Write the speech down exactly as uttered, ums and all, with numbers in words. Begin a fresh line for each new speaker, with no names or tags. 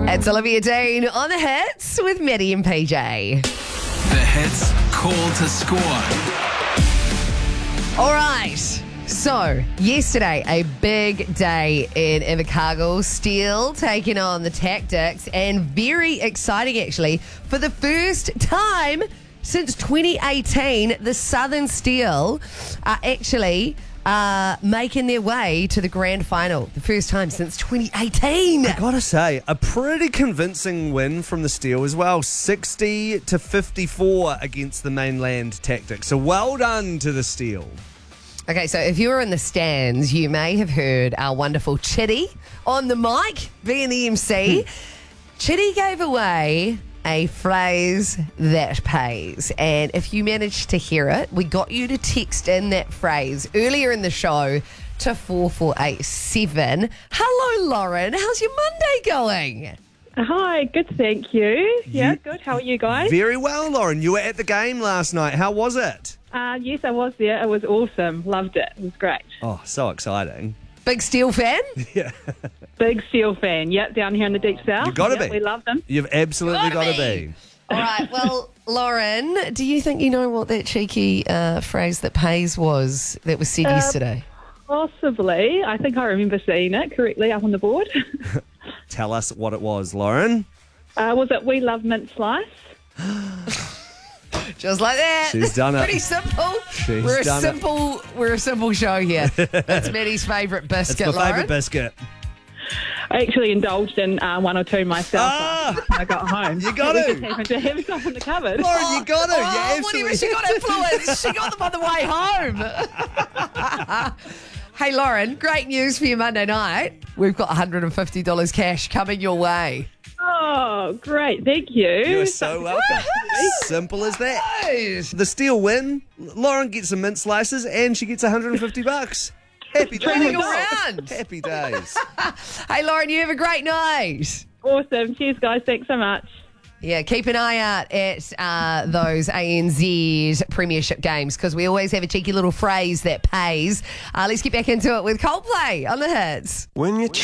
It's Olivia Dean on the hits with Maddie and P J.
The Hits Call to Score.
All right. So, yesterday, a big day in Invercargill. Steel taking on the Tactics, and very exciting, actually. For the first time since twenty eighteen, the Southern Steel are actually uh, making their way to the grand final. The first time since twenty eighteen.
I gotta say, a pretty convincing win from the Steel as well. sixty to fifty-four against the mainland Tactics. So well done to the Steel.
Okay, so if you were in the stands, you may have heard our wonderful Chitty on the mic, being the M C. Chitty gave away a phrase that pays. And if you managed to hear it, we got you to text in that phrase earlier in the show to four four eight seven. Hello, Lauren. How's your Monday going?
Hi, good, thank you. Yeah,
You-
good. How are you guys?
Very well, Lauren. You were at the game last night. How was it?
Uh, yes, I was there. It was awesome. Loved it. It was great.
Oh, so exciting.
Big Steel fan?
Yeah.
Big Steel fan. Yep, down here in the deep south.
You gotta
Yep,
be.
We love them.
You've absolutely
Gotta
got to
be.
be.
All right, well, Lauren, do you think you know what that cheeky uh, phrase that pays was that was said
Uh,
yesterday?
Possibly. I think I remember seeing it correctly up on the board.
Tell us what it was, Lauren.
uh, was it We Love Mint Slice?
Just like that.
She's done it.
Pretty simple.
She's
we're a
done it.
simple. We're a simple show here. That's Maddie's favourite
It's
biscuit,
my
Lauren.
favourite biscuit.
I actually indulged in uh, one or two myself
Ah!
after I got home.
You got
We
to.
just happened to have some in the cupboard.
Lauren, you got to.
Oh,
you
what do you
absolutely
mean she got influence? She got them on the way home. Hey, Lauren, great news for you Monday night. We've got one hundred fifty dollars cash coming your way.
Oh, great. Thank you.
You're so welcome. Simple as that.
Nice.
The Steel win. Lauren gets some mint slices and she gets one hundred fifty bucks. Happy
Turning
days.
around.
Happy days.
Hey, Lauren, you have a great night.
Awesome. Cheers, guys. Thanks so much.
Yeah, keep an eye out at uh, those A N Z Premiership games because we always have a cheeky little phrase that pays. Uh, let's get back into it with Coldplay on the hits.
When you